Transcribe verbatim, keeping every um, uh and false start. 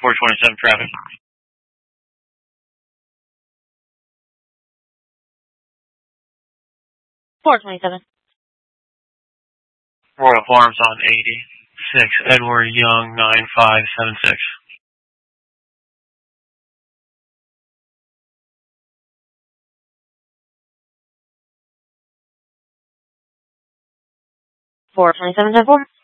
four twenty-seven traffic. four twenty-seven. Royal Farms on eighty-six, Edward Young, nine five seven six. four twenty-seven ten four.